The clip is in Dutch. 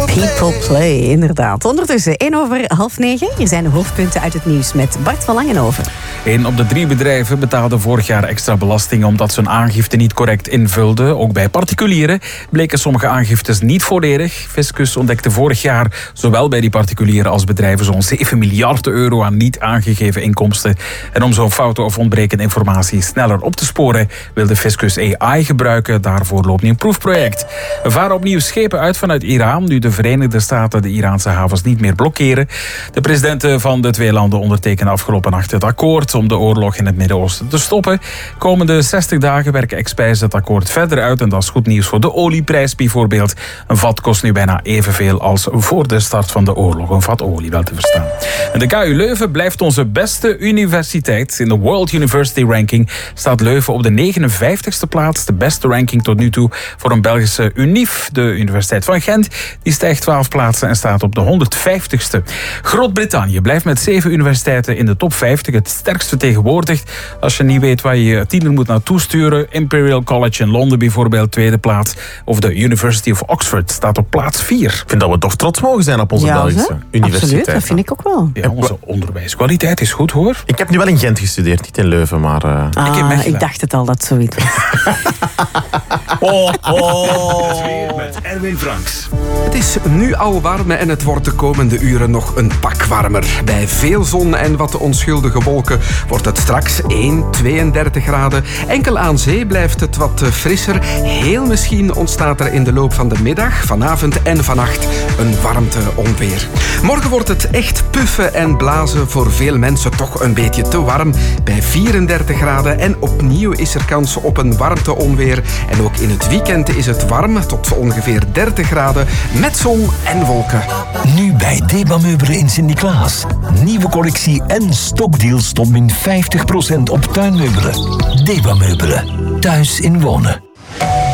People play, inderdaad. Ondertussen 8:01. Hier zijn de hoofdpunten uit het nieuws met Bart van Langenhoven. 1 op de 3 bedrijven betaalde vorig jaar extra belasting omdat ze hun aangifte niet correct invulden. Ook bij particulieren bleken sommige aangiftes niet volledig. Fiscus ontdekte vorig jaar zowel bij die particulieren als bedrijven zo'n 7 miljard euro aan niet aangegeven inkomsten. En om zo'n foute of ontbrekende informatie sneller op te sporen, wil de Fiscus AI gebruiken. Daarvoor loopt nu een proefproject. Er varen opnieuw schepen uit vanuit Iran, nu de Verenigde Staten de Iraanse havens niet meer blokkeren. De presidenten van de twee landen ondertekenen afgelopen nacht het akkoord om de oorlog in het Midden-Oosten te stoppen. Komende 60 dagen werken experts het akkoord verder uit en dat is goed nieuws voor de olieprijs bijvoorbeeld. Een vat kost nu bijna evenveel als voor de start van de oorlog. Een vat olie, wel te verstaan. En de KU Leuven blijft onze beste universiteit. In de World University Ranking staat Leuven op de 59ste plaats. De beste ranking tot nu toe voor een Belgische UNIF. De Universiteit van Gent die stijgt 12 plaatsen en staat op de 150ste. Groot-Brittannië blijft met 7 universiteiten in de top 50 het sterkst vertegenwoordigd. Als je niet weet waar je je tiener moet naartoe sturen. Imperial College in Londen bijvoorbeeld, tweede plaats. Of de University of Oxford staat op plaats 4. Ik vind dat we toch trots mogen zijn op onze Belgische universiteit. Absoluut, dat vind ik ook wel. Ja, onze onderwijskwaliteit is goed hoor. Ik heb nu wel in Gent gestudeerd, niet in Leuven, maar... Ik dacht het al dat zoiets was. Met Erwin Franks. Het is nu al warm en het wordt de komende uren nog een pak warmer. Bij veel zon en wat onschuldige wolken wordt het straks 32 graden. Enkel aan zee blijft het wat frisser. Heel misschien ontstaat er in de loop van de middag, vanavond en vannacht een warmteonweer. Morgen wordt het echt puffen en blazen, voor veel mensen toch een beetje te warm. Bij 34 graden en opnieuw is er kans op een warmteonweer. En ook in het weekend is het warm, tot ongeveer 30 graden, met zon en wolken. Nu bij Deba Meubelen in Sint-Niklaas. Nieuwe collectie en stokdeals tot min 50% op tuinmeubelen. Deba Meubelen. Thuis in wonen.